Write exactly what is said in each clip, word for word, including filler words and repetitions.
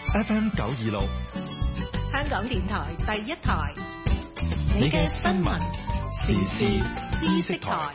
F M 九二六， 香港電台第一台， 你嘅新聞時事知識台。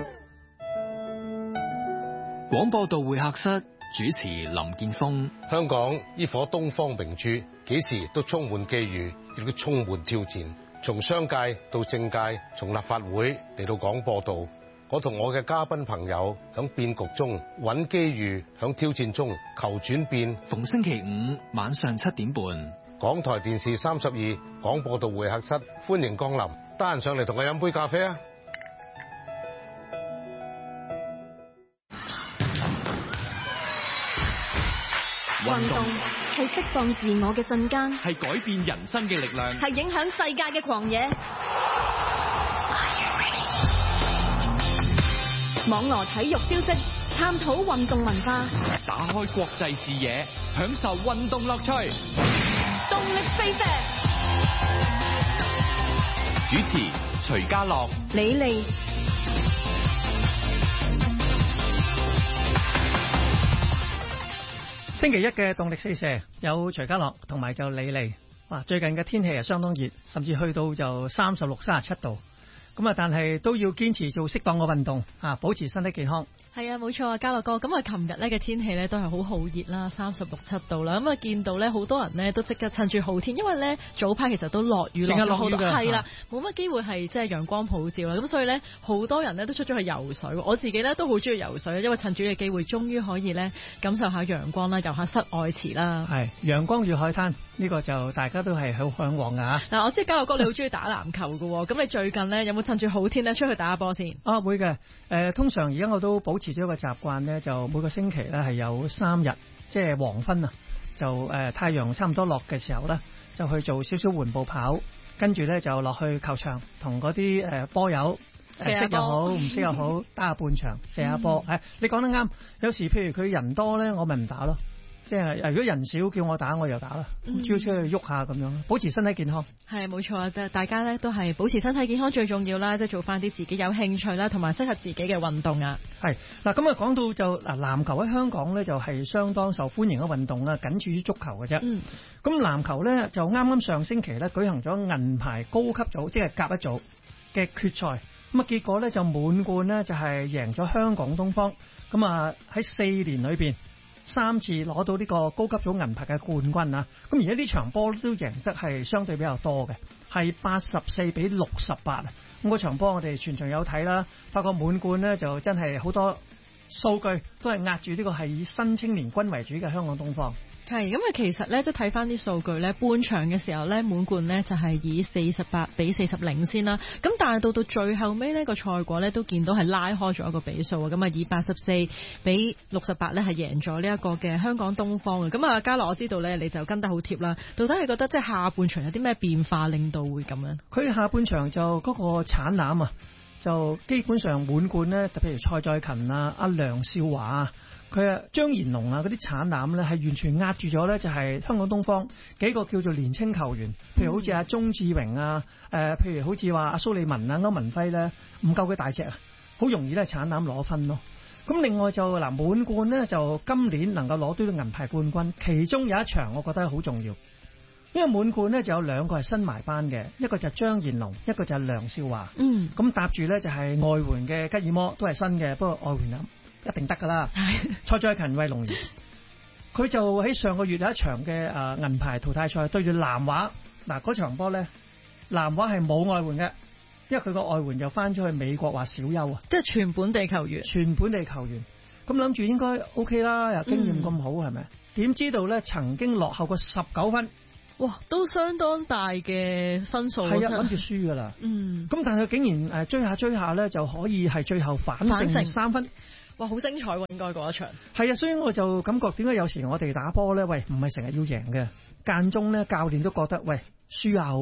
廣播道會客室主持林健鋒。 香港呢顆東方明珠，幾時都充滿機遇，亦都充滿挑戰。從商界到政界，從立法會嚟到廣播道，我同我嘅嘉賓朋友響變局中揾機遇，響挑戰中求轉變。 逢星期五晚上七點半， 港台電視三十二廣播道會客室，歡迎光臨。得閒上嚟同我飲杯咖啡啊！ 運動係釋放自我嘅瞬間， 係改變人生嘅力量， 係影響世界嘅狂野。網羅體育消息，探討運動文化， 打開國際視野，享受運動樂趣。 動力飛石， 主持徐家樂、 李麗。 星期一嘅動力四射有徐家樂同埋就李麗。哇，最近嘅天氣係相當熱，甚至去到就三十六、三十七度。咁啊，但係都要堅持做適當嘅運動啊，保持身體健康。 係啊，冇錯啊，家樂哥。咁啊，琴日咧嘅天氣咧都係好好熱啦，三十六七度啦。咁啊，見到咧好多人咧都即刻趁住好天，因為咧早排其實都落雨落咗好多，係啦，冇乜機會係即係陽光普照啦。咁所以咧好多人咧都出咗去游水。我自己咧都好中意游水，因為趁住嘅機會，終於可以咧感受下陽光啦，游下室外池啦。 係陽光與海灘呢、呢個就大家都係好向往噶嚇。 嗱，我知家樂哥你好中意打籃球嘅喎，咁你最近咧有冇趁住好天咧出去打下波先？ 啊，會嘅。誒、呃，通常而家我都保持咗一個習慣咧，就每個星期咧係有三日，即係黃昏啊，就誒、呃、太陽差唔多落嘅時候咧，就去做少少緩步跑，跟住咧就落去球場同嗰啲誒波友誒識又好唔識又好打下半場射下波。誒、嗯，你講得啱。有時譬如佢人多咧，我咪唔打咯。即係如果人少叫我打我又打啦，主要出去喐下咁樣，保持身體健康。 係冇錯啊！大家咧都係保持身體健康最重要啦，即係做翻啲自己有興趣啦，同埋適合自己嘅運動啊。係嗱，咁啊講到就嗱，籃球喺香港咧就係相當受歡迎嘅運動啦，僅次於足球嘅啫。嗯，咁籃球咧就啱啱上星期咧舉行咗銀牌高級組，即係甲一組嘅決賽。咁啊結果咧就滿貫呢，就係贏咗香港東方。咁啊喺四年裏邊三次攞到呢個高級組銀牌嘅冠軍啊！咁而家呢場波都贏得係相對比較多嘅，係八十四比六十八啊！咁嗰場波我哋全場有睇啦，發覺滿貫呢就真係好多數據都係壓住呢個係以新青年軍為主嘅香港東方。 係咁啊，其實咧即係睇翻啲數據咧，半場嘅時候咧滿貫咧就係以四十八比四十領先啦。咁但係到到最後尾呢個賽果咧都見到係拉開咗一個比數啊。咁啊以八十四比六十八咧係贏咗呢一個嘅香港東方嘅。咁啊家樂，我知道咧你就跟得好貼啦。到底你覺得即係下半場有啲咩變化令到會咁樣？佢下半場就嗰個鏟籃啊，就基本上滿貫咧，就譬如蔡再勤啊、阿梁少華啊。佢啊，張賢龍啊，嗰啲鏟籃咧係完全壓住咗咧，就係香港東方幾個叫做年青球員，譬如好似阿鍾志榮啊，誒、呃，譬如好似話阿蘇利文啊、歐文輝咧，唔夠佢大隻啊，好容易咧鏟籃攞分咯。咁另外就嗱滿貫咧，就今年能夠攞到銀牌冠軍，其中有一場我覺得好重要，因為滿貫咧就有兩個係新埋班嘅，一個就係張賢龍，一個就係梁少華。嗯，咁搭住咧就係外援嘅吉爾摩，都係新嘅，不過外援啊。一定得噶啦！蔡再勤為龍兒，佢就喺上個月有一場嘅誒銀牌淘汰賽對住南華。嗱嗰場波咧，南華係冇外援嘅，因為佢個外援又翻咗去美國話小休啊， 即係全本地球員， 全本地球員。咁諗住應該 OK 啦，又經驗咁好係咪？點、嗯、知道咧曾經落後過十九分， 哇，都相當大嘅分數。係啊，諗住輸噶啦。嗯，咁但係佢竟然誒追下追下咧，就可以係最後反勝三分。 哇，好精彩喎！應該嗰一場係啊，所以我就感覺點解有時我哋打波咧，喂，唔係成日要贏嘅，間中咧教練都覺得喂輸下好啊，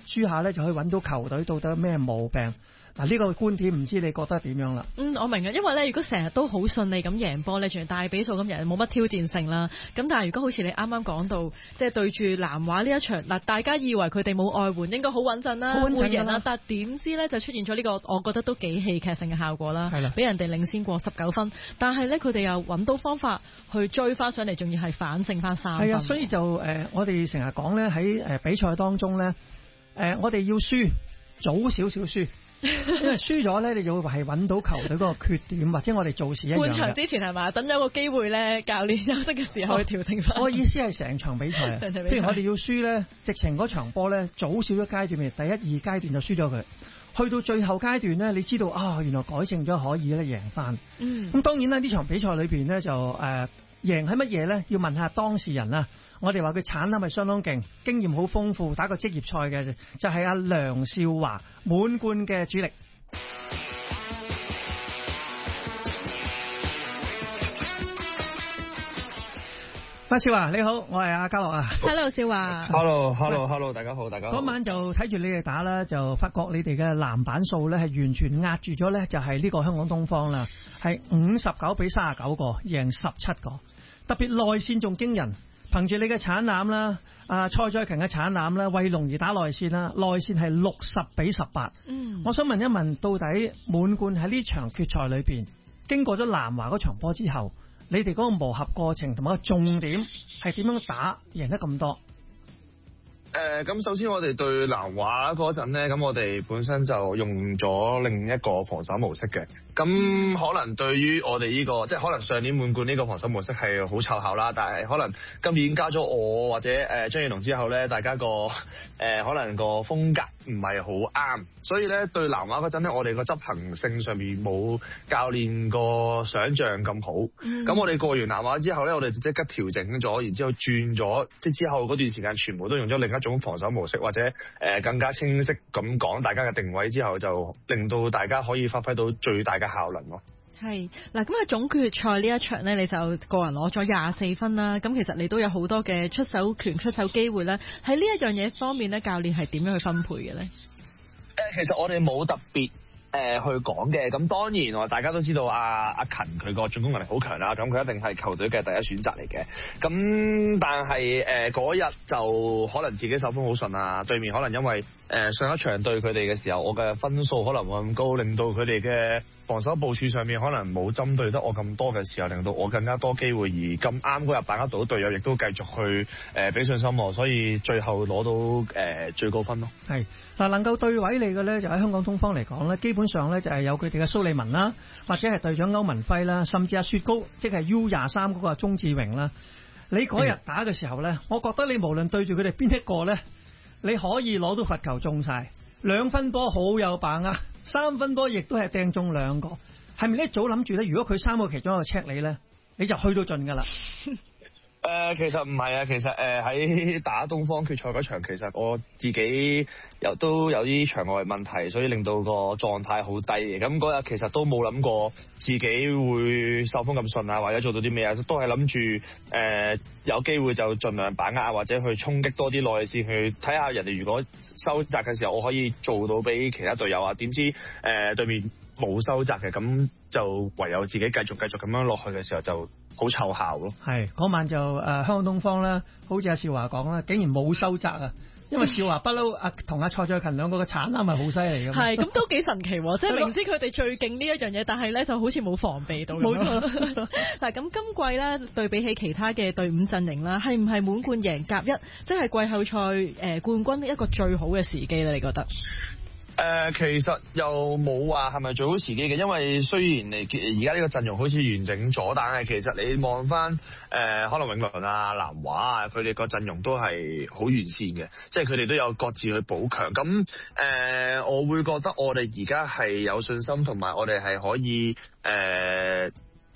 輸下咧就可以揾到球隊到底有咩毛病。嗱，呢個觀點唔知你覺得點樣啦？ 嗯，我明啊，因為咧，如果成日都好順利咁贏波咧，仲係大比數咁贏，冇乜挑戰性啦。咁但係如果好似你啱啱講到，即係對住南華呢一場，嗱，大家以為佢哋冇外援，應該好穩陣啦， 好穩陣贏啦，但係點知咧就出現咗呢個，我覺得都幾戲劇性嘅效果啦。係啦，俾人哋領先過十九分，但係咧佢哋又揾到方法去追翻上嚟，仲要係反勝翻三分。 係啊，所以就誒、呃，我哋成日講咧喺誒比賽當中咧，誒、呃、我哋要輸早少少輸。因為輸咗咧，你就會係揾到球隊嗰個缺點，或者我哋做事一樣嘅。半場之前係嘛，等咗個機會咧，教練休息嘅時候去調整翻。 我意思係成場比賽，譬如我哋要輸咧，直情嗰場波咧，早少咗階段，譬如第一二階段就輸咗佢，去到最後階段咧，你知道啊，原來改正咗可以咧贏翻。嗯。咁當然啦，呢場比賽裏邊咧就誒、呃、贏係乜嘢咧？要問下當事人啦。我哋話佢產能係相當勁，經驗好豐富，打過職業賽嘅就係、是、阿梁少華，滿貫嘅主力。阿少華你好，我係阿嘉樂啊。 Hello 少華。 Hello，Hello，Hello， 大家好，大家好。 嗰晚就睇住你哋打啦，就發覺你哋嘅籃板數咧係完全壓住咗咧，就係呢個香港東方啦，係五十九比三十九個，贏十七個，特別內線仲驚人。憑住你嘅鏟籃啦，啊蔡再勤嘅鏟籃啦，為龍而打內線啦，內線係六十比十八。嗯，我想問一問，到底滿貫喺呢場決賽裏邊，經過咗南華嗰場波之後，你哋嗰個磨合過程同埋個重點係點樣打贏得咁多？ 誒、呃，咁首先我哋對南華嗰陣咧，咁我哋本身就用咗另一個防守模式嘅。咁可能對於我哋呢、這個，即係可能上年滿貫呢個防守模式係好湊效啦，但係可能今年加咗我或者誒張義龍之後咧，大家個誒、呃、可能個風格唔係好啱，所以咧對南華嗰陣咧，我哋個執行性上面冇教練個想像咁好。咁、嗯、我哋過完南華之後咧，我哋就即刻調整咗，然之後轉咗，即係之後嗰段時間全部都用咗另一種防守模式，或者誒、呃、更加清晰咁講大家嘅定位之後，就令到大家可以發揮到最大嘅效能咯。 係嗱，咁喺總決賽呢一場呢，你就個人攞咗廿四分啦。咁其實你都有好多嘅出手權、出手機會啦。喺呢一樣嘢方面呢，教練係點樣去分配嘅呢？ 誒，其實我哋冇特別。誒、呃、去講嘅，咁當然我大家都知道阿、啊、阿勤佢個進攻能力好強啦，咁佢一定係球隊嘅第一選擇嚟嘅。咁但係誒嗰日就可能自己手風好順啊，對面可能因為誒、呃、上一場對佢哋嘅時候，我嘅分數可能冇咁高，令到佢哋嘅防守部署上面可能冇針對得我咁多嘅時候，令到我更加多機會，而咁啱嗰日把握到隊友，亦都繼續去誒俾、呃、信心我，所以最後攞到誒、呃、最高分咯。係嗱，能夠對位你嘅咧，就喺香港東方嚟講咧，基本上咧就係有佢哋嘅蘇利文啦，或者係隊長歐文輝啦，甚至阿雪糕，即係 U 廿三嗰個鍾志榮啦。你嗰日打嘅時候咧、嗯，我覺得你無論對住佢哋邊一個咧，你可以攞到罰球中晒，兩分波好有把握，三分波亦都係掟中兩個。係咪一早諗住咧？如果佢三個其中一個 check 你咧，你就去到盡噶啦。 誒、呃，其實唔係啊，其實誒喺、呃、打東方決賽嗰場，其實我自己又都有啲場外問題，所以令到個狀態好低嘅。咁嗰日其實都冇諗過自己會受風咁順啊，或者做到啲咩啊，都係諗住誒有機會就盡量把握啊，或者去衝擊多啲內線，去睇下人哋如果收窄嘅時候，我可以做到俾其他隊友啊。點知誒、呃、對面冇收窄嘅，咁就唯有自己繼續繼續咁樣落去嘅時候就好湊效咯。係嗰晚就誒、呃、香港東方啦，好似阿少華講啦，竟然冇收窄啊！因為少華不嬲阿同阿蔡再勤兩個嘅產啱係好犀利㗎嘛。係咁都幾神奇，即係明知佢哋最勁呢一樣嘢，但係咧就好似冇防備到。冇錯。嗱咁今季咧對比起其他嘅隊伍陣營啦，係唔係滿貫贏甲一，即係季後賽誒、呃、冠軍一個最好嘅時機咧？你覺得？ 誒、呃，其實又冇話係咪最好時機嘅，因為雖然你而家呢個陣容好似完整咗，但係其實你望翻誒，可能永倫啊、南華啊，佢哋個陣容都係好完善嘅，即係佢哋都有各自去補強。咁誒、呃，我會覺得我哋而家係有信心，同埋我哋係可以誒、呃、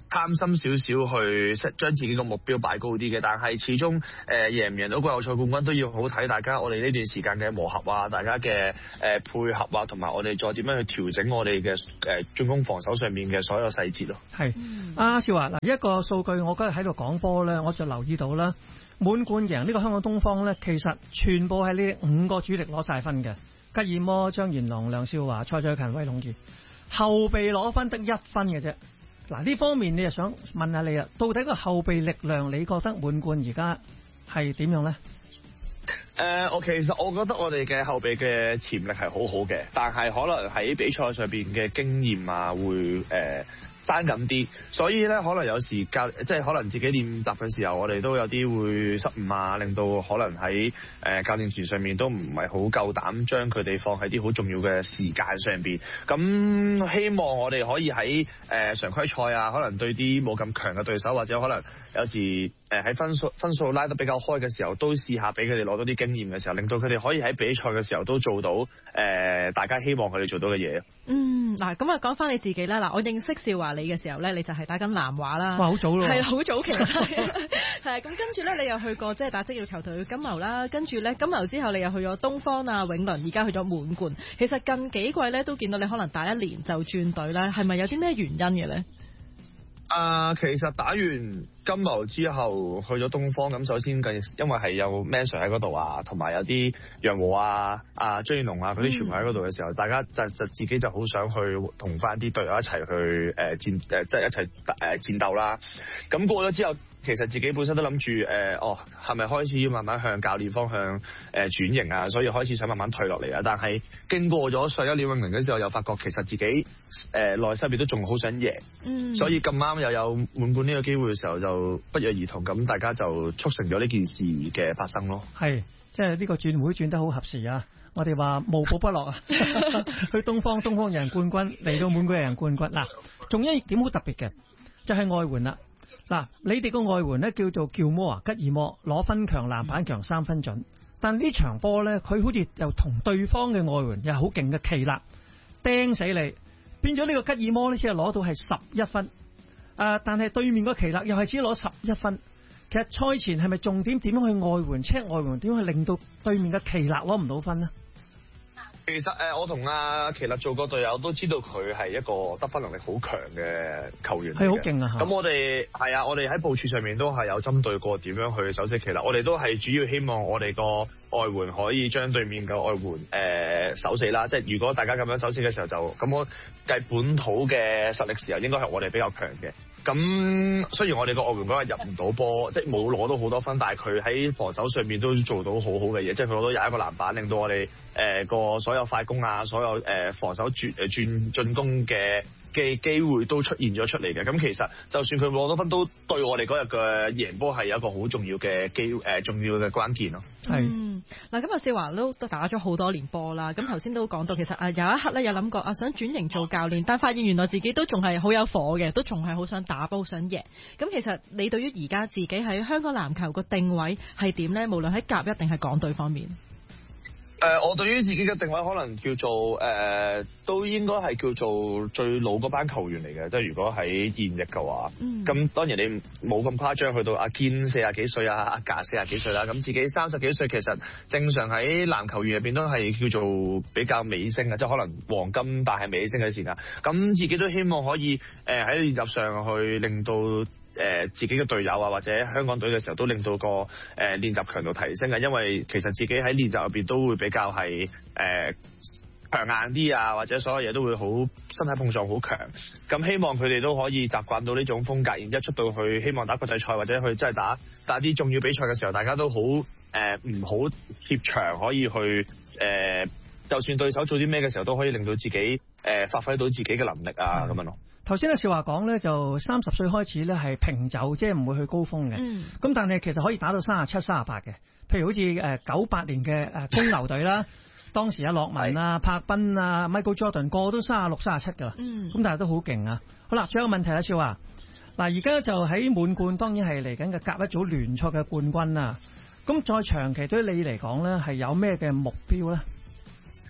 貪心少少去將自己個目標擺高啲嘅，但係始終誒、呃、贏唔贏到季後賽冠軍都要好睇大家我哋呢段時間嘅磨合啊，大家嘅誒、呃、配合啊，同埋我哋再點樣去調整我哋嘅誒進攻防守上面嘅所有細節咯。 係阿少華嗱，一個數據我今日喺度講波咧，我就留意到啦，滿貫贏呢個香港東方咧，其實全部係呢五個主力攞晒分嘅，吉爾摩、張賢龍、梁少華、蔡俊勤、威龍傑，後備攞分得一分嘅啫。嗱，呢方面你就想問下你啊，到底個後備力量你覺得滿貫而家係點樣咧？ 誒、呃，我其實我覺得我哋嘅後備嘅潛力係好好嘅，但係可能喺比賽上邊嘅經驗啊，會誒爭緊啲，所以咧可能有時教即係可能自己練習嘅時候，我哋都有啲會失誤啊，令到可能喺誒、呃、教練團上面都唔係好夠膽將佢哋放喺啲好重要嘅時間上邊。咁希望我哋可以喺誒、呃、常規賽啊，可能對啲冇咁強嘅對手，或者可能有時誒喺、呃、分數分數拉得比較開嘅時候，都試下俾佢哋攞到啲經驗嘅時候，令到佢哋可以喺比賽嘅時候都做到誒、呃、大家希望佢哋做到嘅嘢。 嗯，嗱咁啊講翻你自己啦，嗱我認識少華你嘅時候咧，你就係打緊南華啦， 哇好早咯， 係好早期真係，係咁跟住咧你又去過即係打職業球隊金牛啦，跟住咧金牛之後你又去咗東方啊、永倫，而家去咗滿貫。其實近幾季咧都見到你可能打一年就轉隊啦，係咪有啲咩原因嘅咧？ 啊、呃，其實打完金牛之後去咗東方，咁首先嘅因為係有 Manson 喺嗰度啊，同埋有啲楊和啊、啊張燕龍啊嗰啲全部喺嗰度嘅時候，嗯、大家就就自己就好想去同翻啲隊友一齊去誒、呃、戰誒、呃、即係一齊誒、呃、戰鬥啦。咁過咗之後，其實自己本身都諗住誒，哦係咪開始要慢慢向教練方向誒、呃、轉型啊？所以開始想慢慢退落嚟啊。但係經過咗上一年永寧嘅時候，又發覺其實自己誒、呃、內心亦都仲好想贏，嗯、所以咁啱又有滿貫呢個機會嘅時候，就不約而同咁，大家就促成咗呢件事嘅發生咯。 係，即係呢個轉會轉得好合時啊！我哋話無寶不落啊，去東方，東方有人冠軍，嚟到滿貫有人冠軍。嗱，仲有一點好特別嘅，就係、是、外援啦。嗱，你哋個外援咧叫做叫摩啊，吉爾摩攞分強、籃板強、三分準。但呢場波咧，佢好似又同對方嘅外援又好勁嘅奇勒釘死你，變咗呢個吉爾摩呢，只係攞到係十一分。啊、呃！但係對面個奇勒又係只攞十一分。其實賽前係咪重點點樣去外援 check 外援，點樣去令到對面嘅奇勒攞唔到分呢？ 其實誒、呃，我同阿奇勒做過隊友，都知道佢係一個得分能力好強嘅球員， 係好勁啊！ 咁我哋係啊，我哋喺部署上面都係有針對過點樣去守擊奇勒。我哋都係主要希望我哋個外援可以將對面嘅外援誒、呃、守死啦。即係如果大家咁樣守死嘅時候就，就咁我計本土嘅實力時候，應該係我哋比較強嘅。咁雖然我哋個外援嗰日入唔到波，即係冇攞到好多分，但係佢喺防守上面都做到好好嘅嘢，即係佢攞到廿一個籃板，令到我哋誒個所有快攻啊，所有誒、呃、防守轉誒轉進攻嘅嘅機會都出現咗出嚟嘅。咁其實就算佢攞到分，都對我哋嗰日嘅贏波係有一個好重要嘅機誒、呃、重要嘅關鍵咯。 係嗱，咁啊少華都都打咗好多年波啦。咁頭先都講到，其實啊有一刻咧有諗過啊想轉型做教練，但發現原來自己都仲係好有火嘅，都仲係好想打。打波想贏，咁其實你對於而家自己喺香港籃球個定位係點呢？無論喺甲一定係港隊方面。 誒、呃，我對於自己嘅定位可能叫做誒、呃，都應該係叫做最老嗰班球員嚟嘅。即係如果喺現役嘅話，咁、嗯、當然你冇咁誇張，去到阿堅四十幾歲啊，阿賈四十幾歲啦。咁自己三十幾歲，其實正常喺籃球員入邊都係叫做比較尾聲嘅，即係可能黃金但係尾聲嘅時間。咁自己都希望可以誒喺練習上去令到誒、呃、自己嘅隊友啊，或者香港隊嘅時候都令到個誒練習強度提升嘅，因為其實自己喺練習入邊都會比較係誒、呃、強硬啲啊，或者所有嘢都會好身體碰撞好強。咁希望佢哋都可以習慣到呢種風格，然之後出到去希望打國際賽或者去真係打打啲重要比賽嘅時候，大家都好誒唔好貼場，可以去誒、呃、就算對手做啲咩嘅時候，都可以令到自己誒、呃、發揮到自己嘅能力啊咁樣咯。 頭先阿少華講咧，就三十歲開始咧係平走，即係唔會去高峰嘅。咁、嗯、但係其實可以打到三十七、三十八嘅。譬如好似誒九八年嘅誒公牛隊啦，當時阿洛文啊、柏賓啊、Michael Jordan 個個都三十六、三十七噶啦。咁、嗯、但係都好勁啊！好啦，仲有個問題啊，少華。嗱，而家就喺滿貫，當然係嚟緊嘅甲一組聯賽嘅冠軍啦。咁再長期對於你嚟講咧，係有咩嘅目標咧？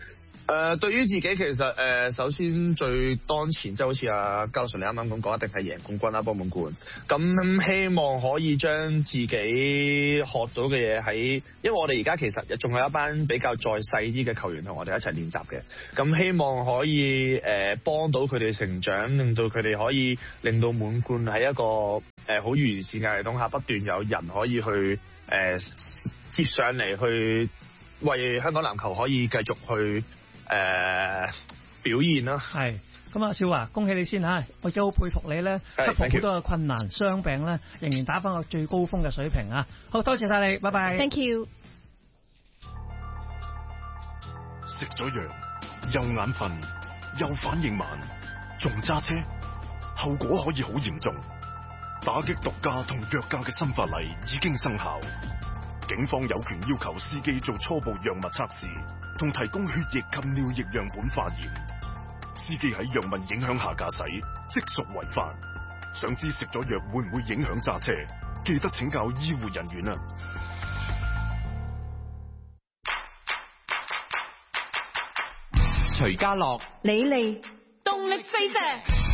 誒、呃，對於自己其實誒、呃，首先最當前即係好似阿教授你啱啱咁講，一定係贏冠軍啦，波滿貫。咁希望可以將自己學到嘅嘢喺，因為我哋而家其實仲有一班比較再細啲嘅球員同我哋一齊練習嘅。咁希望可以誒幫、呃、到佢哋成長，令到佢哋可以令到滿貫喺一個誒好、呃、完善嘅系統下，不斷有人可以去誒、呃、接上嚟，去為香港籃球可以繼續去。誒、呃，表現啦， 係咁啊，少華，恭喜你先吓，我亦好佩服你咧，克服好多嘅困難、傷病咧，仍然打翻個最高峰嘅水平啊！好多謝晒你，拜拜。 Thank you。 食咗藥又眼瞓又反應慢，仲揸車，後果可以好嚴重。打擊毒駕同藥駕嘅新法例已經生效。警方有權要求司機做初步藥物測試，同提供血液及尿液樣本化驗。司機喺藥物影響下駕駛，即屬違法。想知食咗藥會唔會影響揸車？記得請教醫護人員啊！ 徐家樂、 李利，動力飛射。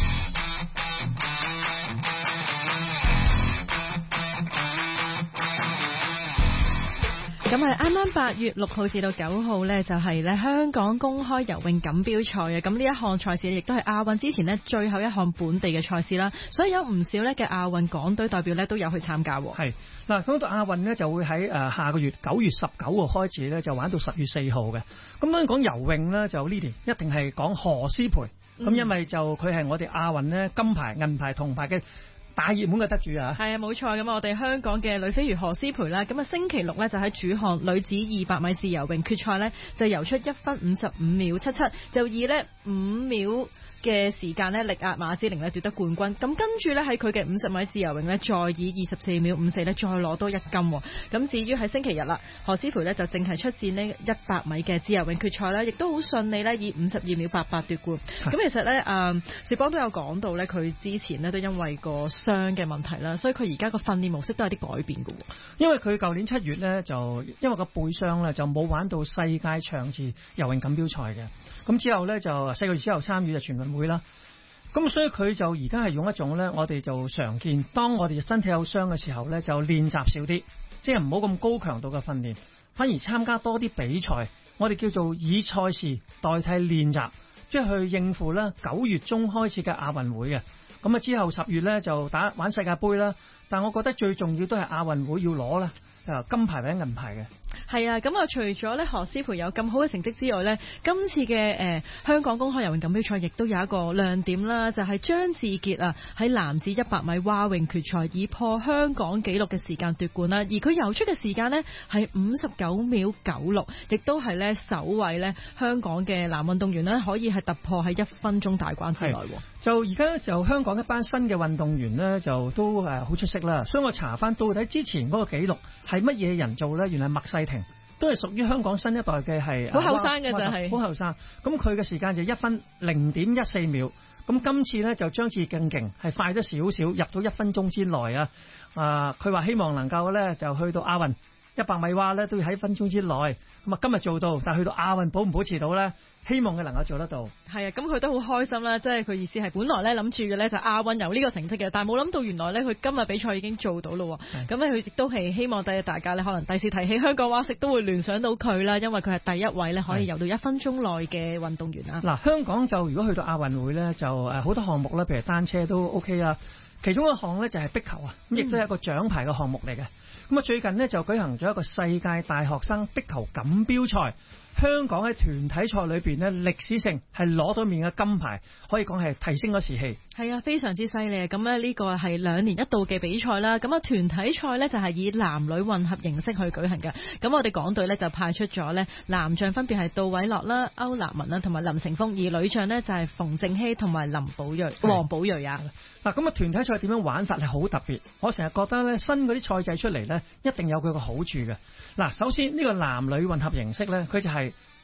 咁係啱啱八月六號至到九號呢，就係咧香港公開游泳錦標賽啊！咁呢一項賽事亦都係亞運之前呢最後一項本地嘅賽事啦，所以有唔少咧嘅亞運港隊代表咧都有去參加。 係嗱，講到亞運呢，就會喺誒下個月九月十九號開始咧，就玩到十月四號嘅。咁樣講游泳呢，就呢年一定係講何詩蓓，咁、嗯、因為就佢係我哋亞運呢金牌、銀牌、銅牌嘅大熱門嘅得主啊！係啊，冇錯。咁我哋香港嘅女飛魚何詩蓓啦，咁啊星期六呢，就喺主項女子二百米自由泳決賽呢，就游出一分五十五秒七七，就以呢五秒嘅時間呢力壓馬之玲呢奪得冠軍。咁跟住呢，喺佢嘅五十米自由泳呢，再以二十四秒五四呢再攞多一金。咁至於喺星期日啦，何詩蓓呢就淨係出戰呢一百米嘅自由泳決賽啦，亦都好順利呢以五十二秒八八奪冠。咁其實呢，誒薛邦都有講到呢，佢之前呢都因為個傷嘅問題啦，所以佢而家個訓練模式都有啲改變嘅。因為佢舊年七月呢，就因為個背傷呢，就冇玩到世界長池游泳錦標賽嘅。咁之後呢，就四個月之後參與就全運會啦。咁所以佢就而家係用一種呢，我哋就常見，當我哋身體有傷嘅時候呢，就練習少啲，即係唔好咁高強度嘅訓練，反而參加多啲比賽。我哋叫做以賽事代替練習，即係去應付啦九月中開始嘅亞運會嘅。咁啊之後十月咧就打玩世界盃啦，但我覺得最重要都係亞運會要攞啦，誒金牌或者銀牌嘅。係啊，咁啊除咗咧何詩蓓有咁好嘅成績之外咧，今次嘅誒、呃、香港公開游泳錦標賽亦都有一個亮點啦，就係、是、張志傑啊喺男子一百米蛙泳決賽以破香港紀錄嘅時間奪冠啦，而佢游出嘅時間呢係五十九秒九六，亦都係咧首位咧香港嘅男運動員呢可以係突破喺一分鐘大關之內。就而家就香港一班新嘅運動員呢，就都誒好出色啦，所以我查翻到底之前嗰個紀錄係乜嘢人做呢？原來麥世廷都係屬於香港新一代嘅，係好後生嘅就係好後生。咁佢嘅時間就一分零點一四秒。咁今次呢，就張志更勁，係快咗少少，入到一分鐘之內啊！啊，佢話希望能夠呢，就去到亞運一百米蛙呢，都要喺一分鐘之內。咁啊今日做到，但係去到亞運保唔保持到呢？希望佢能夠做得到。係啊，咁佢都好開心啦，即係佢意思係本來咧諗住嘅咧就亞運有呢個成績嘅，但係冇諗到原來咧佢今日比賽已經做到咯。咁咧佢亦都係希望第日大家咧可能第時提起香港蛙式都會聯想到佢啦，因為佢係第一位咧可以游到一分鐘內嘅運動員啊。嗱，香港就如果去到亞運會咧，就誒好多項目啦，譬如單車都 OK 啦，其中一項咧就係壁球啊，咁亦都係一個獎牌嘅項目嚟嘅。咁啊最近呢，就舉行咗一個世界大學生壁球錦標賽。香港喺團體賽裏邊呢，歷史性係攞到面嘅金牌，可以講係提升咗士氣。係啊，非常之犀利啊！咁咧呢個係兩年一度嘅比賽啦。咁啊團體賽呢，就係以男女混合形式去舉行嘅。咁我哋港隊呢，就派出咗呢男將分別係杜偉樂啦、歐立文啦同埋林成峰，而女將呢，就係馮正熙同埋林寶睿、黃寶睿啊。嗱，咁啊團體賽點樣玩法係好特別。我成日覺得呢，新嗰啲賽制出嚟呢，一定有佢個好處嘅。嗱，首先呢個男女混合形式呢，佢就係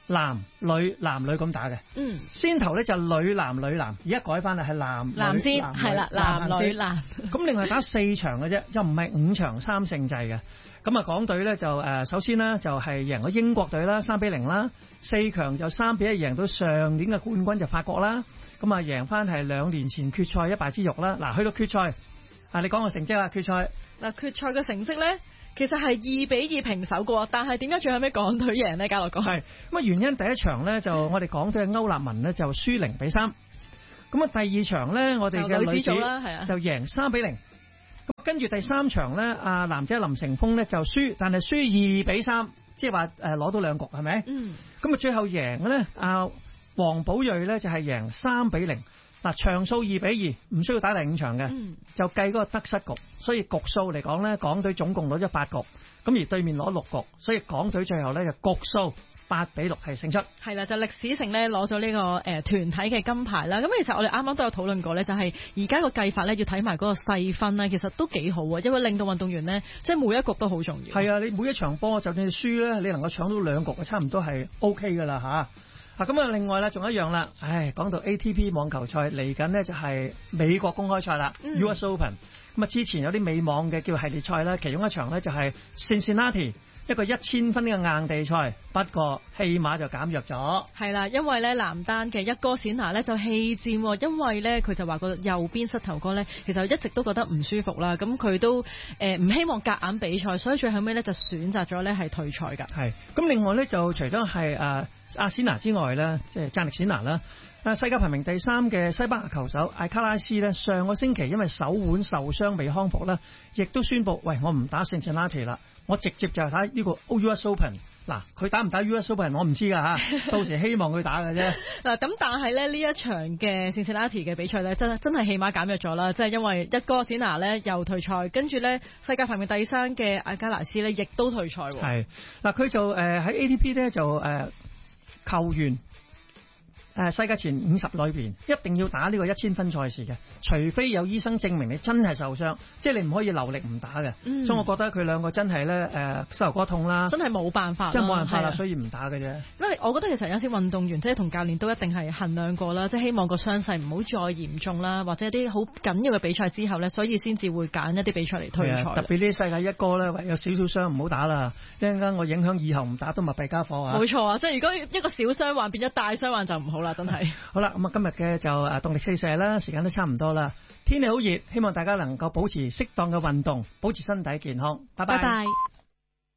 男女男女咁打嘅。 嗯， 先頭咧就女男女男，而家改翻啦係男男先係啦，男女男。 咁另外打四場嘅啫，又唔係五場三勝制嘅。咁啊，港隊咧就誒首先呢，就係贏咗英國隊啦，三比零啦。四強就三比一贏到上年嘅冠軍就法國啦。咁啊，贏翻係兩年前決賽一敗之辱啦。嗱，去到決賽，啊你講個成績啦，決賽嗱決賽嘅成績咧，其實係二比二平手嘅，但係點解最後尾港隊贏呢？嘉樂哥係咁啊，原因第一場咧就我哋港隊嘅歐立文呢，就輸零比三。咁啊，第二場咧我哋嘅女子啦，係啊， 就贏三比零。咁跟住第三場咧，阿男仔林成峰咧就輸，但係輸二比三，即係話誒攞到兩局係咪？嗯。咁啊，最後贏嘅咧，阿黃寶瑞咧就係贏三比零。嗱，場數二比二，唔需要打第五場嘅，嗯、就計嗰個得失局。所以局數嚟講咧，港隊總共攞咗八局，咁而對面攞六局，所以港隊最後咧就局數八比六係勝出。係啦，就歷史性咧攞咗呢個誒、呃、團體嘅金牌啦。咁其實我哋啱啱都有討論過咧，就係而家個計法咧要睇埋嗰個細分咧，其實都幾好啊，因為令到運動員咧即係每一局都好重要。係啊，你每一場波就算你輸咧，你能夠搶到兩局，差唔多係 O K 噶啦吓。嗱咁啊，另外啦，仲有一樣啦，唉，講到 A T P 網球賽嚟緊呢，就係美國公開賽啦、嗯、，U S Open。咁啊，之前有啲美網嘅叫系列賽啦，其中一場呢，就係 Cincinnati 一個一千分嘅硬地賽，不過戲碼就減弱咗。係啦，因為咧男單嘅一哥冼拿咧就棄戰，因為咧佢就話個右邊膝頭哥咧其實一直都覺得唔舒服啦，咁佢都誒唔希望夾硬比賽，所以最後尾咧就選擇咗咧係退賽㗎。係，咁另外咧就除咗係誒阿冼拿之外咧，即係贊力冼拿啦。啊！世界排名第三嘅西班牙球手艾卡拉斯呢，上個星期因為手腕受傷未康復呢，亦都宣布喂，我唔打聖西拉提啦，我直接就係打呢個 U S Open。嗱，佢打唔打 U S Open 我唔知噶吓，到時希望佢打嘅啫。嗱，咁但係咧呢一場嘅聖西拉提嘅比賽咧，真真係起碼減弱咗啦，即係因為一哥冼拿呢又退賽，跟住呢世界排名第三嘅艾卡拉斯呢亦都退賽。係嗱，佢就誒喺 A T P 呢就誒球員。誒世界前五十裏邊一定要打呢個一千分賽事嘅，除非有醫生證明你真係受傷，即係你唔可以留力唔打嘅。嗯、所以我覺得佢兩個真係咧誒膝頭哥痛啦，真係冇辦法，真係冇辦法啦，所以唔打嘅啫。因為我覺得其實有時運動員即係同教練都一定係衡量過啦，即係希望個傷勢唔好再嚴重啦，或者一啲好緊要嘅比賽之後咧，所以先至會揀一啲比賽嚟退賽。特別呢世界一哥咧，有少少傷唔好打啦，一陣間我影響以後唔打都密閉家伙啊！冇錯啊，即係如果一個小傷患變咗大傷患就唔好啦。真係好啦，咁啊今日嘅就誒動力四射啦，時間都差唔多啦，天氣好熱，希望大家能夠保持適當嘅運動，保持身體健康。拜拜。拜拜。